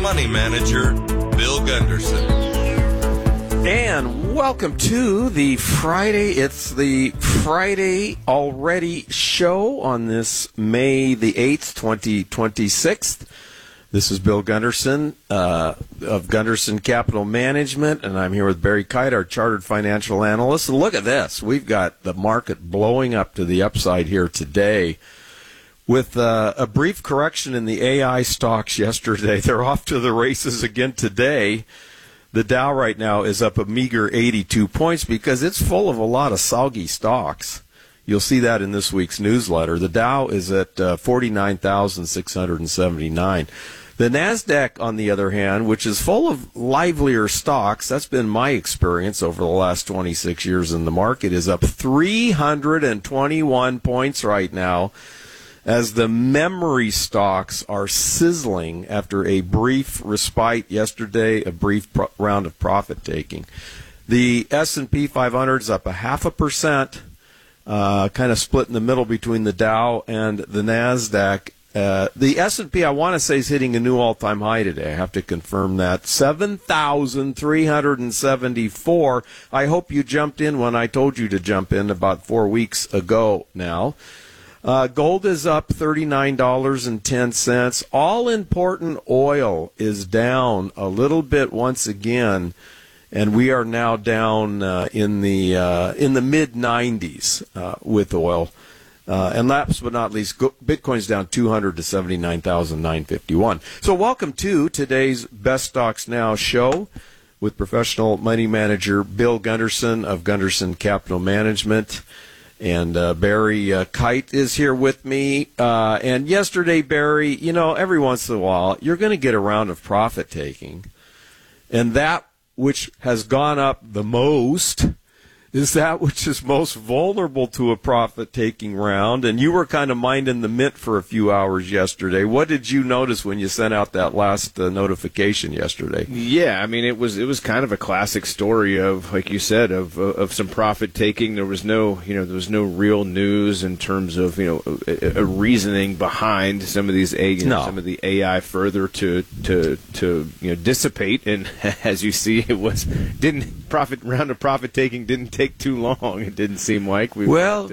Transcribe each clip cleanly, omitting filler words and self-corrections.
money manager, Bill Gunderson. And welcome to the Friday. It's the Friday already show on this May the 8th, 2026. This is Bill Gunderson of Gunderson Capital Management, and I'm here with Barry Kite, our chartered financial analyst. And look at this. We've got the market blowing up to the upside here today with a brief correction in the AI stocks yesterday. They're off to the races again today. The Dow right now is up a meager 82 points because it's full of a lot of soggy stocks. You'll see that in this week's newsletter. The Dow is at 49,679. The NASDAQ, on the other hand, which is full of livelier stocks, that's been my experience over the last 26 years in the market, is up 321 points right now as the memory stocks are sizzling after a brief respite yesterday, a brief round of profit taking. The S&P 500 is up 0.5%, kind of split in the middle between the Dow and the NASDAQ. The S&P, I want to say, is hitting a new all-time high today. I have to confirm that. 7,374. I hope you jumped in when I told you to jump in about 4 weeks ago now. Gold is up $39.10. All-important oil is down a little bit once again, and we are now down in the mid-90s with oil. And last but not least, Bitcoin's down 200 to 79,951. So welcome to today's Best Stocks Now show with professional money manager Bill Gunderson of Gunderson Capital Management. And Barry Kite is here with me. And yesterday, Barry, you know, every once in a while, you're going to get a round of profit taking. And that which has gone up the most is that which is most vulnerable to a profit-taking round. And you were kind of minding the mint for a few hours yesterday. What did you notice when you sent out that last notification yesterday? Yeah, I mean, it was kind of a classic story of, like you said, of some profit-taking. There was no real news in terms of, a reasoning behind some of these some of the AI further to dissipate. And as you see, round of profit-taking didn't take too long. It didn't seem like we've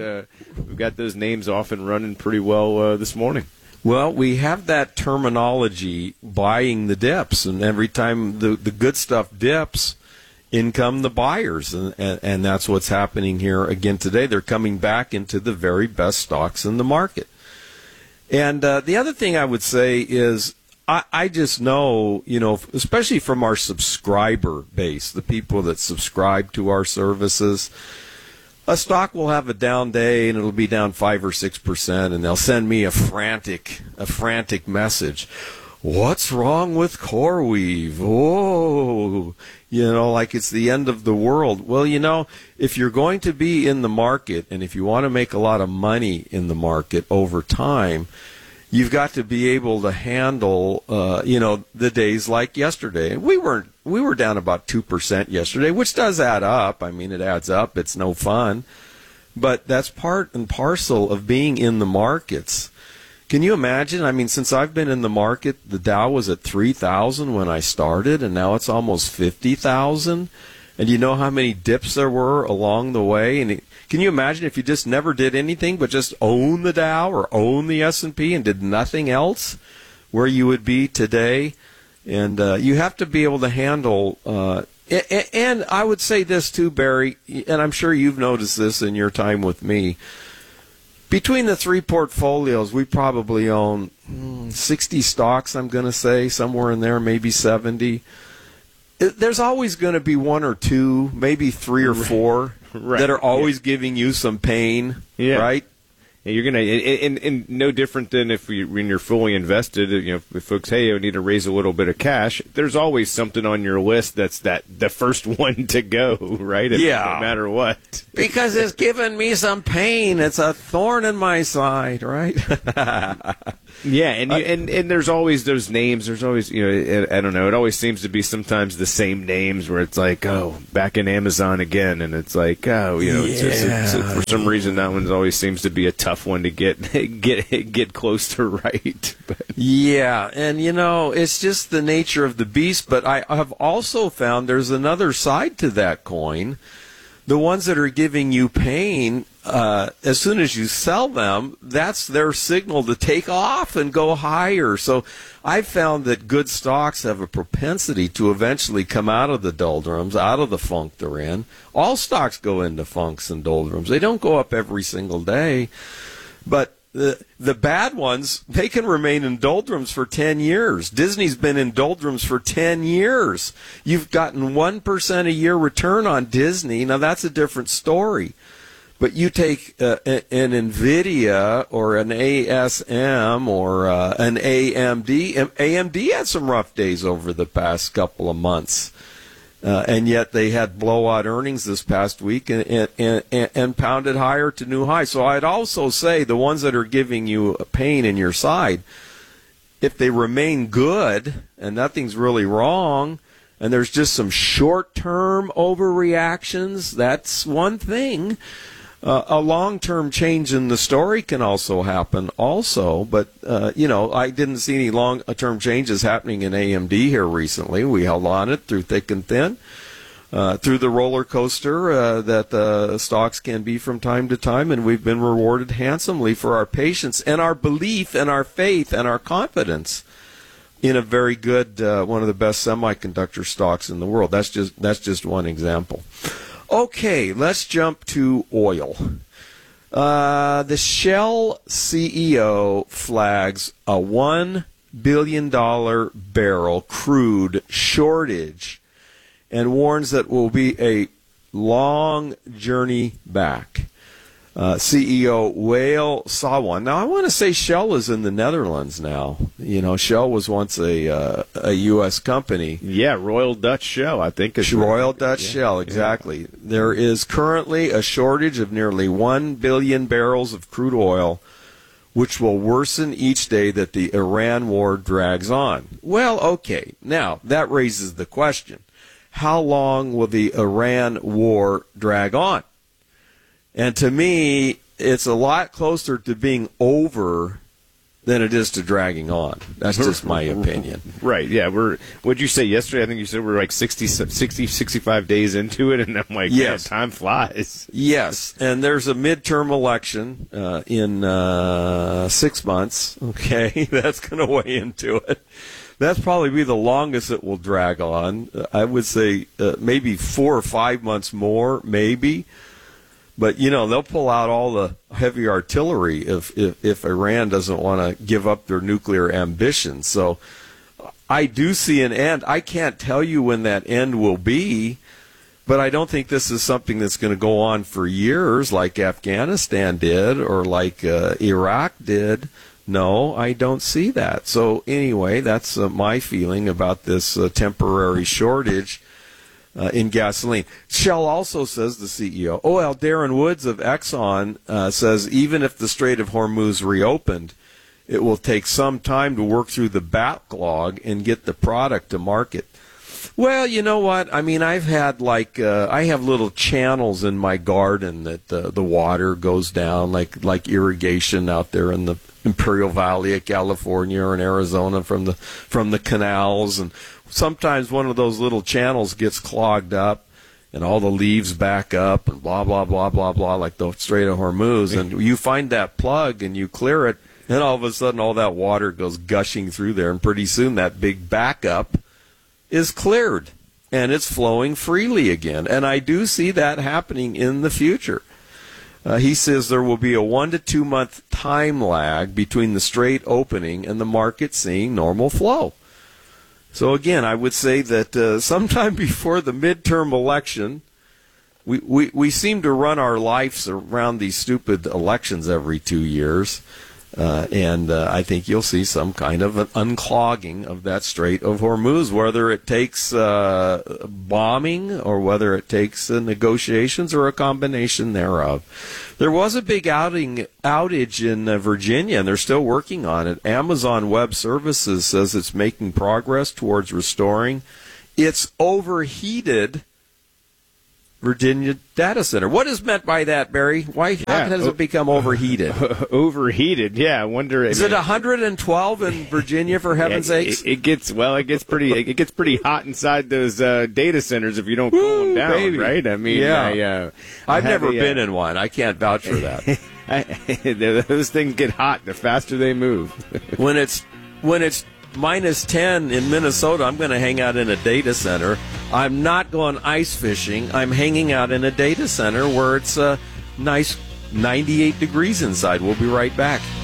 got those names off and running pretty well this morning. Well, we have that terminology, buying the dips, and every time the good stuff dips, in come the buyers, and that's what's happening here again today. They're coming back into the very best stocks in the market. And the other thing I would say is, I just know, especially from our subscriber base, the people that subscribe to our services, a stock will have a down day and it'll be down 5 or 6%, and they'll send me a frantic message. What's wrong with CoreWeave? Oh, like it's the end of the world. Well, if you're going to be in the market and if you want to make a lot of money in the market over time, you've got to be able to handle, the days like yesterday. And we were down about 2% yesterday, which does add up. I mean, it adds up. It's no fun. But that's part and parcel of being in the markets. Can you imagine? I mean, since I've been in the market, the Dow was at 3,000 when I started, and now it's almost 50,000. And you know how many dips there were along the way? And can you imagine if you just never did anything but just own the Dow or own the S&P and did nothing else, where you would be today? And you have to be able to handle and I would say this too, Barry, and I'm sure you've noticed this in your time with me. Between the three portfolios, we probably own 60 stocks, I'm going to say, somewhere in there, maybe 70. There's always going to be one or two, maybe three or four that are always giving you some pain, right? Yeah, you're gonna, and no different than when you're fully invested. If folks, hey, I need to raise a little bit of cash. There's always something on your list that's the first one to go, right? No matter what, because it's giving me some pain. It's a thorn in my side, right? Yeah, and there's always those names. There's always, I don't know. It always seems to be sometimes the same names where it's like, oh, back in Amazon again, and it's like, oh, it's for some reason that one always seems to be a tough tough one to get close to right. But. Yeah, and it's just the nature of the beast. But I have also found there's another side to that coin. The ones that are giving you pain, as soon as you sell them, that's their signal to take off and go higher. So I've found that good stocks have a propensity to eventually come out of the doldrums, out of the funk they're in. All stocks go into funks and doldrums. They don't go up every single day. But the bad ones, they can remain in doldrums for 10 years. Disney's been in doldrums for 10 years. You've gotten 1% a year return on Disney. Now, that's a different story. But you take an NVIDIA or an ASM or an AMD. AMD had some rough days over the past couple of months. And yet they had blowout earnings this past week and pounded higher to new highs. So I'd also say the ones that are giving you pain in your side, if they remain good and nothing's really wrong, and there's just some short-term overreactions, that's one thing. A long-term change in the story can also happen also, but, I didn't see any long-term changes happening in AMD here recently. We held on it through thick and thin, through the roller coaster that stocks can be from time to time, and we've been rewarded handsomely for our patience and our belief and our faith and our confidence in a very good, one of the best semiconductor stocks in the world. That's just one example. Okay, let's jump to oil. The Shell CEO flags a $1 billion barrel crude shortage and warns that will be a long journey back. CEO Wael Sawan. Now, I want to say Shell is in the Netherlands now. Shell was once a U.S. company. Yeah, Royal Dutch Shell, I think. Royal Dutch Shell, exactly. Yeah. There is currently a shortage of nearly 1 billion barrels of crude oil, which will worsen each day that the Iran war drags on. Well, okay. Now, that raises the question. How long will the Iran war drag on? And to me, it's a lot closer to being over than it is to dragging on. That's just my opinion. Right, yeah. What'd you say yesterday? I think you said we're like 65 days into it, and I'm like, yes. Man, time flies. Yes, and there's a midterm election in 6 months. Okay, that's going to weigh into it. That's probably be the longest it will drag on. I would say maybe 4 or 5 months more, maybe. But, they'll pull out all the heavy artillery if Iran doesn't want to give up their nuclear ambitions. So I do see an end. I can't tell you when that end will be, but I don't think this is something that's going to go on for years like Afghanistan did or like Iraq did. No, I don't see that. So anyway, that's my feeling about this temporary shortage in gasoline. Shell also says, the CEO, Darren Woods of Exxon says even if the Strait of Hormuz reopened, it will take some time to work through the backlog and get the product to market. Well, you know what? I mean, I've had I have little channels in my garden that the water goes down, like irrigation out there in the Imperial Valley of California or in Arizona from the canals, and sometimes one of those little channels gets clogged up and all the leaves back up and blah, blah, blah, blah, blah, like the Strait of Hormuz. And you find that plug and you clear it, and all of a sudden all that water goes gushing through there, and pretty soon that big backup is cleared and it's flowing freely again. And I do see that happening in the future. He says there will be a 1 to 2 month time lag between the strait opening and the market seeing normal flow. So again, I would say that sometime before the midterm election, we seem to run our lives around these stupid elections every 2 years. And I think you'll see some kind of an unclogging of that Strait of Hormuz, whether it takes bombing or whether it takes negotiations or a combination thereof. There was a big outage in Virginia, and they're still working on it. Amazon Web Services says it's making progress towards restoring its overheated Virginia data center. What is meant by that, Barry? Why how has it become overheated? Overheated, yeah. I wonder. Is it 112 in Virginia? For heaven's sakes, it gets pretty hot inside those data centers if you don't cool them down, baby. right? I mean, I've never been in one. I can't vouch for that. Those things get hot the faster they move. When it's minus 10 in Minnesota, I'm going to hang out in a data center. I'm not going ice fishing. I'm hanging out in a data center where it's nice 98 degrees inside. We'll be right back.